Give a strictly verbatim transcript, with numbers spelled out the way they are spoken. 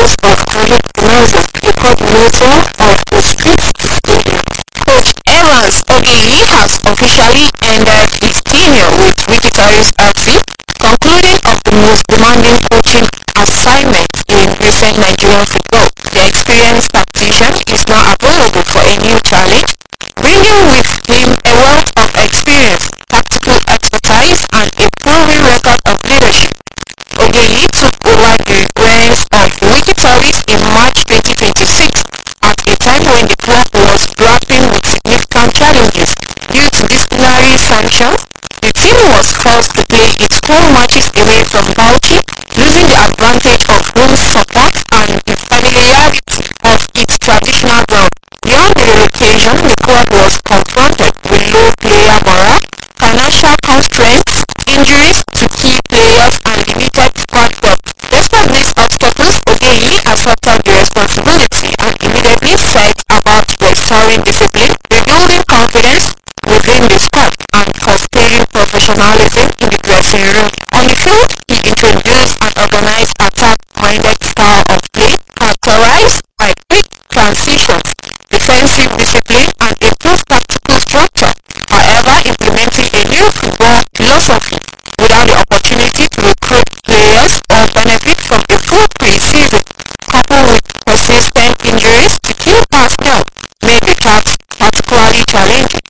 use of organizing a coordinator of the street stadium. Coach Evans Ogeyi has officially ended his tenure with Wikitoris F C, concluding of the most demanding coaching assignment in recent Nigerian football. The experienced tactician is now available for a new challenge, bringing with him a wealth of experience, tactical expertise, and a proven record of leadership. Ogeyi took over the reins of Wikitoris in March twenty twenty-six at a time when the club was grappling with significant challenges due to disciplinary sanctions. The team was forced to play its home matches away from Bauchi, losing the advantage of home support and the familiarity of its traditional ground. Beyond the relocation, the club was confronted with low player morale, financial constraints, injuries to key players, and limited squad depth. Despite these obstacles, Ogeyi accepted the responsibility and immediately set about restoring discipline, rebuilding confidence within the squad, and fostering professionalism in the dressing room. On the field, he introduced an organized attack-minded style of play characterized by quick transitions, defensive discipline, and improved tactical structure. However, implementing a new football philosophy without the opportunity to recruit players or benefit from a full pre-season, coupled with persistent injuries to key personnel, made the task particularly challenging.